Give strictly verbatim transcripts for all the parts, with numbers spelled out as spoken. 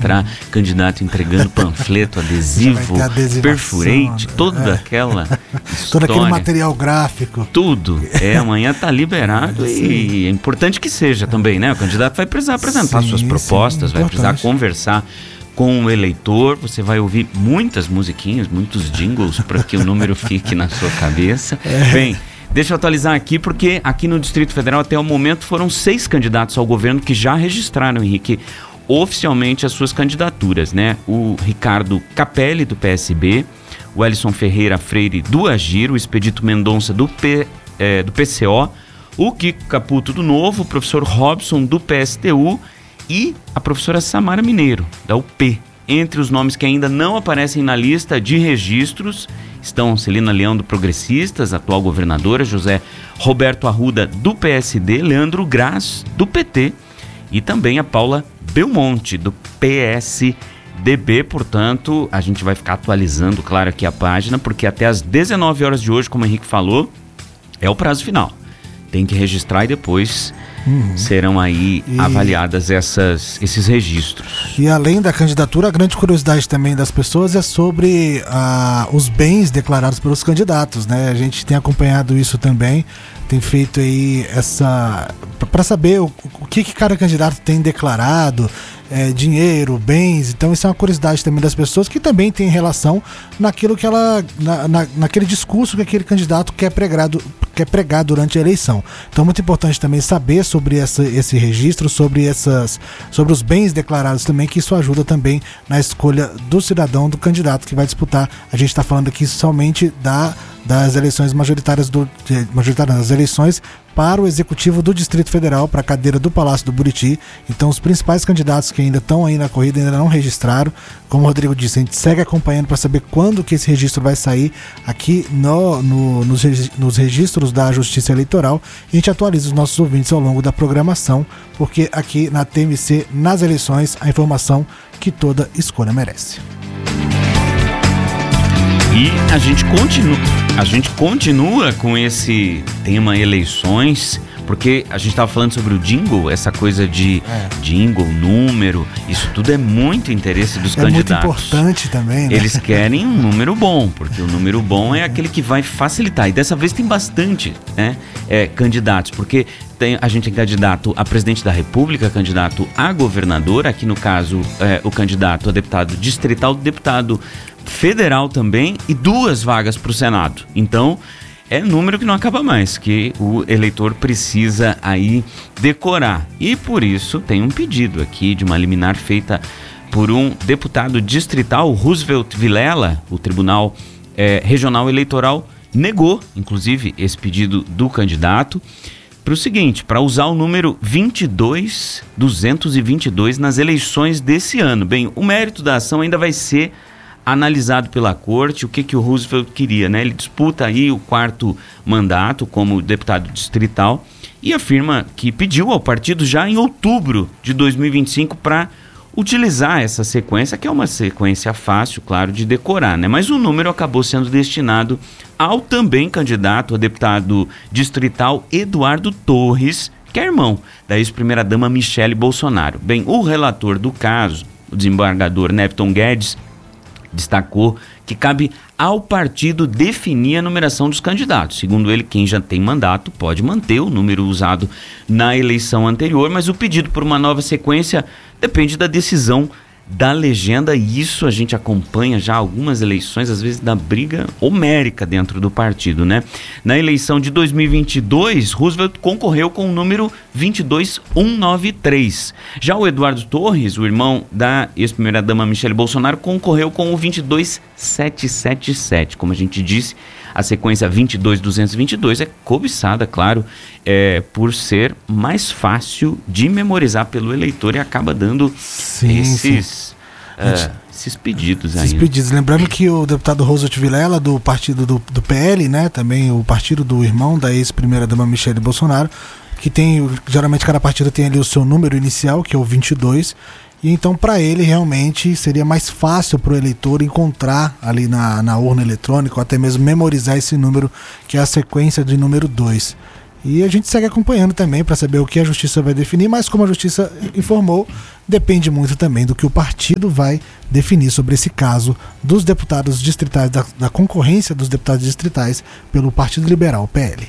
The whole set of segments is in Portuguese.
encontrar candidato entregando panfleto, adesivo, perfurante, toda é. aquela história. Todo aquele material gráfico. Tudo. É, amanhã está liberado é, e é importante que seja também, né? O candidato vai precisar apresentar sim, suas propostas, sim, vai precisar conversar com o eleitor. Você vai ouvir muitas musiquinhas, muitos jingles para que o número fique na sua cabeça. É. Bem, deixa eu atualizar aqui, porque aqui no Distrito Federal até o momento foram seis candidatos ao governo que já registraram, Henrique, oficialmente as suas candidaturas, né? O Ricardo Capelli, do P S B, o Elison Ferreira Freire, do Agir, o Expedito Mendonça, do, P, é, do P C O, o Kiko Caputo, do Novo, o professor Robson, do P S T U e a professora Samara Mineiro, da U P. Entre os nomes que ainda não aparecem na lista de registros estão Celina Leão, do Progressistas, atual governadora, José Roberto Arruda, do P S D, Leandro Graz, do P T e também a Paula Belmonte, do P S D B. Portanto, a gente vai ficar atualizando, claro, aqui a página, porque até às dezenove horas de hoje, como o Henrique falou, é o prazo final. Tem que registrar e depois uhum. serão aí e... avaliadas essas, esses registros. E além da candidatura, a grande curiosidade também das pessoas é sobre ah, os bens declarados pelos candidatos, né? A gente tem acompanhado isso também, tem feito aí essa... para saber o, o que, que cada candidato tem declarado, é, dinheiro, bens. Então isso é uma curiosidade também das pessoas, que também tem relação naquilo que ela, na, na, naquele discurso que aquele candidato quer pregar, quer pregar durante a eleição. Então é muito importante também saber sobre essa, esse registro, sobre, essas, sobre os bens declarados também, que isso ajuda também na escolha do cidadão, do candidato que vai disputar. A gente está falando aqui somente da, das eleições majoritárias, do, majoritárias das eleições para o Executivo do Distrito Federal, para a cadeira do Palácio do Buriti. Então os principais candidatos que ainda estão aí na corrida ainda não registraram. Como o Rodrigo disse, a gente segue acompanhando para saber quando que esse registro vai sair aqui no, no, nos, nos registros da Justiça Eleitoral. E a gente atualiza os nossos ouvintes ao longo da programação, porque aqui na T M C, nas eleições, a informação que toda escolha merece. E a gente continua, a gente continua com esse tema eleições, porque a gente estava falando sobre o jingle, essa coisa de é. jingle, número, isso tudo é muito interesse dos é candidatos. É muito importante também, né? Eles querem um número bom, porque o número bom é aquele que vai facilitar. E dessa vez tem bastante, né, é, candidatos, porque tem, a gente tem candidato a presidente da República, candidato a governador, aqui no caso é, o candidato a deputado distrital, deputado federal também, e duas vagas para o Senado. Então é número que não acaba mais, que o eleitor precisa aí decorar. E por isso tem um pedido aqui de uma liminar feita por um deputado distrital, Roosevelt Vilela. O Tribunal é, Regional Eleitoral negou, inclusive, esse pedido do candidato para o seguinte, para usar o número vinte e dois mil duzentos e vinte e dois nas eleições desse ano. Bem, o mérito da ação ainda vai ser analisado pela corte. O que, que o Roosevelt queria, né? Ele disputa aí o quarto mandato como deputado distrital e afirma que pediu ao partido já em outubro de dois mil e vinte e cinco para utilizar essa sequência, que é uma sequência fácil, claro, de decorar, né? Mas o número acabou sendo destinado ao também candidato a deputado distrital Eduardo Torres, que é irmão da ex-primeira-dama Michele Bolsonaro. Bem, o relator do caso, o desembargador Nepton Guedes, destacou que cabe ao partido definir a numeração dos candidatos. Segundo ele, quem já tem mandato pode manter o número usado na eleição anterior, mas o pedido por uma nova sequência depende da decisão da legenda, e isso a gente acompanha já algumas eleições, às vezes da briga homérica dentro do partido, né? Na eleição de dois mil e vinte e dois, Roosevelt concorreu com o número vinte e dois mil cento e noventa e três. Já o Eduardo Torres, o irmão da ex-primeira-dama Michele Bolsonaro, concorreu com o vinte e dois mil setecentos e setenta e sete. Como a gente disse, a sequência vinte e dois mil duzentos e vinte e dois é cobiçada, claro, é, por ser mais fácil de memorizar pelo eleitor e acaba dando sim, esses, sim. Uh, esses pedidos aí. Esses pedidos. Lembrando que o deputado Roosevelt Vilela, do partido do, do P L, né, também o partido do irmão da ex-primeira-dama Michele Bolsonaro, que tem, geralmente cada partido tem ali o seu número inicial, que é o vinte e dois, e então para ele realmente seria mais fácil para o eleitor encontrar ali na, na urna eletrônica, ou até mesmo memorizar esse número, que é a sequência de número dois. E a gente segue acompanhando também para saber o que a justiça vai definir, mas como a justiça informou, depende muito também do que o partido vai definir sobre esse caso dos deputados distritais, da, da concorrência dos deputados distritais pelo Partido Liberal, P L.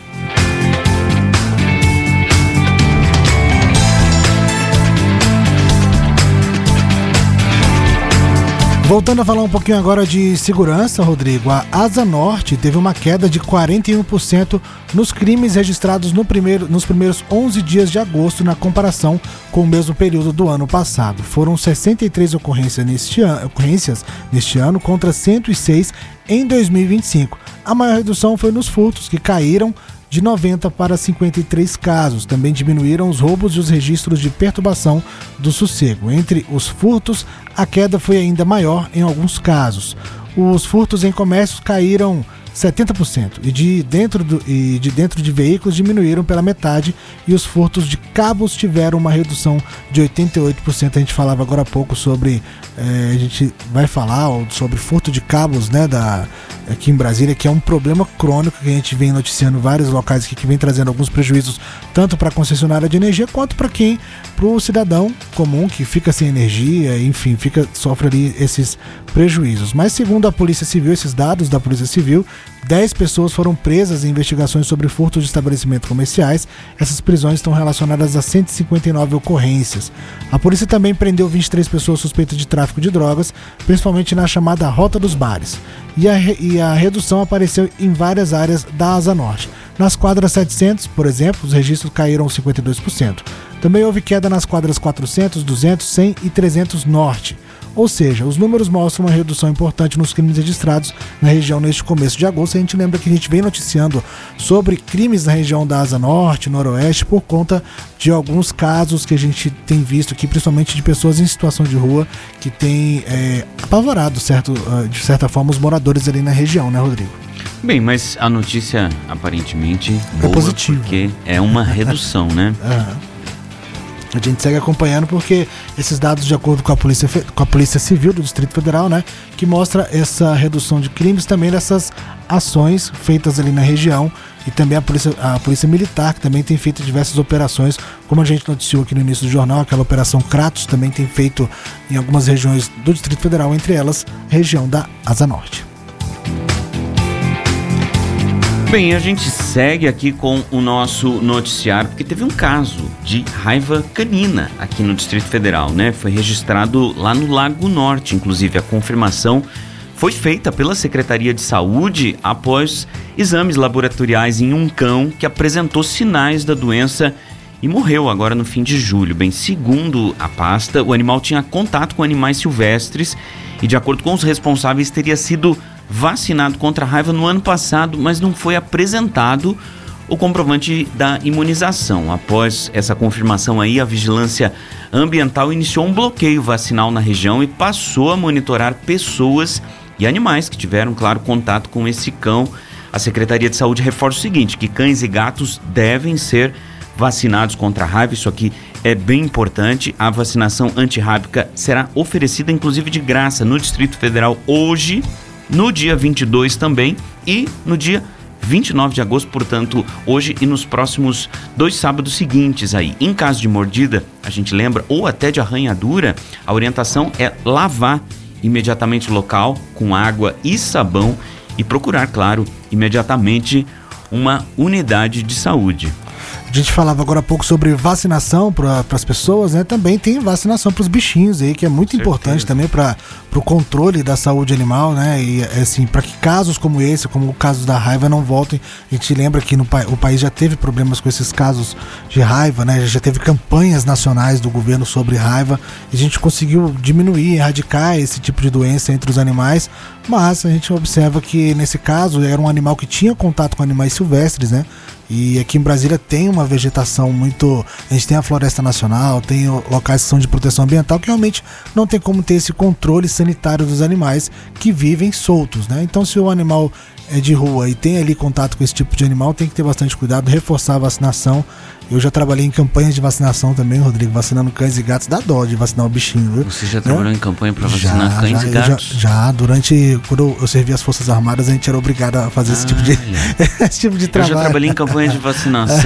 Voltando a falar um pouquinho agora de segurança, Rodrigo, a Asa Norte teve uma queda de quarenta e um por cento nos crimes registrados no primeiro, nos primeiros onze dias de agosto, na comparação com o mesmo período do ano passado. Foram sessenta e três ocorrências neste ano, ocorrências neste ano contra cento e seis em dois mil e vinte e cinco. A maior redução foi nos furtos, que caíram de noventa para cinquenta e três casos. Também diminuíram os roubos e os registros de perturbação do sossego. Entre os furtos, a queda foi ainda maior em alguns casos. Os furtos em comércios caíram setenta por cento e de dentro, do, e de dentro de veículos diminuíram pela metade, e os furtos de cabos tiveram uma redução de oitenta e oito por cento. A gente falava agora há pouco sobre, é, a gente vai falar sobre furto de cabos, né, da, aqui em Brasília, que é um problema crônico que a gente vem noticiando em vários locais aqui, que vem trazendo alguns prejuízos tanto para a concessionária de energia quanto para quem, para o cidadão comum que fica sem energia, enfim, fica, sofre ali esses prejuízos. Mas segundo a Polícia Civil, esses dados da Polícia Civil, dez pessoas foram presas em investigações sobre furto de estabelecimentos comerciais. Essas prisões estão relacionadas a cento e cinquenta e nove ocorrências. A polícia também prendeu vinte e três pessoas suspeitas de tráfico de drogas, principalmente na chamada Rota dos Bares. E a, e a redução apareceu em várias áreas da Asa Norte. Nas quadras setecentos, por exemplo, os registros caíram cinquenta e dois por cento. Também houve queda nas quadras quatrocentos, duzentos, cem e trezentos Norte. Ou seja, os números mostram uma redução importante nos crimes registrados na região neste começo de agosto. A gente lembra que a gente vem noticiando sobre crimes na região da Asa Norte, Noroeste, por conta de alguns casos que a gente tem visto aqui, principalmente de pessoas em situação de rua, que tem é, apavorado, certo, de certa forma, os moradores ali na região, né, Rodrigo? Bem, mas a notícia aparentemente boa, é positiva, porque é uma redução, né? Uhum. A gente segue acompanhando porque esses dados, de acordo com a Polícia, com a Polícia Civil do Distrito Federal, né, que mostra essa redução de crimes, também dessas ações feitas ali na região, e também a Polícia, a Polícia Militar, que também tem feito diversas operações, como a gente noticiou aqui no início do jornal, aquela Operação Kratos também tem feito em algumas regiões do Distrito Federal, entre elas a região da Asa Norte. Bem, a gente segue aqui com o nosso noticiário, porque teve um caso de raiva canina aqui no Distrito Federal, né? Foi registrado lá no Lago Norte, inclusive a confirmação foi feita pela Secretaria de Saúde após exames laboratoriais em um cão que apresentou sinais da doença e morreu agora no fim de julho. Bem, segundo a pasta, o animal tinha contato com animais silvestres e, de acordo com os responsáveis, teria sido vacinado contra a raiva no ano passado, mas não foi apresentado o comprovante da imunização. Após essa confirmação aí, a Vigilância Ambiental iniciou um bloqueio vacinal na região e passou a monitorar pessoas e animais que tiveram, claro, contato com esse cão. A Secretaria de Saúde reforça o seguinte, que cães e gatos devem ser vacinados contra a raiva. Isso aqui é bem importante. A vacinação antirrábica será oferecida, inclusive, de graça no Distrito Federal hoje, no dia vinte e dois também e no dia vinte e nove de agosto, portanto, hoje e nos próximos dois sábados seguintes aí. Em caso de mordida, a gente lembra, ou até de arranhadura, a orientação é lavar imediatamente o local com água e sabão e procurar, claro, imediatamente uma unidade de saúde. A gente falava agora há pouco sobre vacinação para as pessoas, né? Também tem vacinação para os bichinhos aí, que é muito Certeza. importante também para o controle da saúde animal, né? E assim, para que casos como esse, como o caso da raiva, não voltem. A gente lembra que no, o país já teve problemas com esses casos de raiva, né? Já teve campanhas nacionais do governo sobre raiva e a gente conseguiu diminuir, erradicar esse tipo de doença entre os animais, mas a gente observa que nesse caso era um animal que tinha contato com animais silvestres, né? E aqui em Brasília tem uma vegetação muito... A gente tem a Floresta Nacional, tem locais que são de proteção ambiental, que realmente não tem como ter esse controle sanitário dos animais que vivem soltos, né? Então, se o animal é de rua e tem ali contato com esse tipo de animal, tem que ter bastante cuidado, reforçar a vacinação. Eu já trabalhei em campanhas de vacinação também, Rodrigo, vacinando cães e gatos. Dá dó de vacinar o bichinho, viu? Você já trabalhou, né, em campanha para vacinar já, cães já, e gatos? Já, já, durante... Quando eu servi as Forças Armadas, a gente era obrigado a fazer ah, esse, tipo de, esse tipo de trabalho. Eu já trabalhei em campanha de vacinação para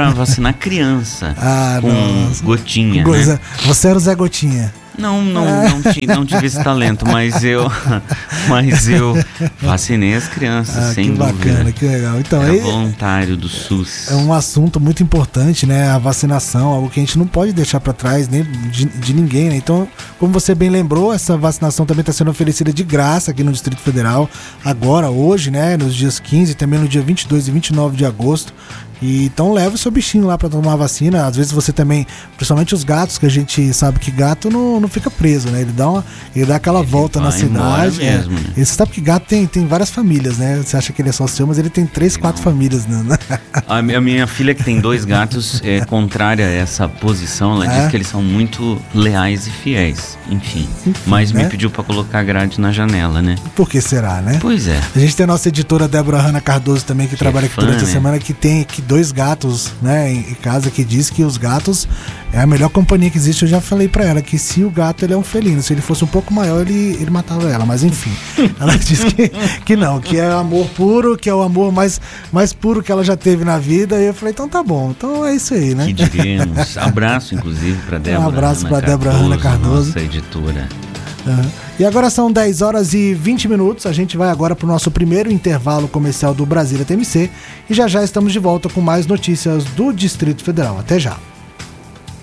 para vacinar criança ah, com nossa. gotinha, Coisa. né? Você era o Zé Gotinha. Não, não, não, ti, não tive esse talento, mas eu, mas eu vacinei as crianças, ah, sem que dúvida. bacana, que legal. Então, Era aí, voluntário do SUS. É um assunto muito importante, né? A vacinação, algo que a gente não pode deixar para trás nem de, de ninguém, né? Então, como você bem lembrou, essa vacinação também está sendo oferecida de graça aqui no Distrito Federal, agora, hoje, né? Nos dias quinze e também no dia vinte e dois e vinte e nove de agosto. E, então leva o seu bichinho lá para tomar a vacina. Às vezes você também, principalmente os gatos, que a gente sabe que gato não, não fica preso, né? Ele dá, uma, ele dá aquela ele volta na cidade. Mesmo, é. né? E você sabe que gato tem, tem várias famílias, né? Você acha que ele é só seu, mas ele tem três, não. quatro famílias, né? A minha filha, que tem dois gatos, é contrária a essa posição. Ela é? diz que eles são muito leais e fiéis. Enfim, Enfim mas né? me pediu para colocar grade na janela, né? Por que será, né? Pois é. A gente tem a nossa editora Débora Hanna Cardoso também, que, que trabalha é fã, aqui durante né? a semana, que tem aqui dois gatos, né, em casa, que diz que os gatos é a melhor companhia que existe. Eu já falei pra ela que se o gato ele é um felino, se ele fosse um pouco maior ele, ele matava ela, mas enfim, ela diz que, que não, que é amor puro, que é o amor mais, mais puro que ela já teve na vida. E eu falei, então tá bom, então é isso aí, né? Que diremos. Abraço inclusive pra Débora. Um abraço Hanna pra Débora Hanna Cardoso, nossa editora. Uhum. E agora são dez horas e vinte minutos. A gente vai agora para o nosso primeiro intervalo comercial do Brasília T M C e já já estamos de volta com mais notícias do Distrito Federal. Até já.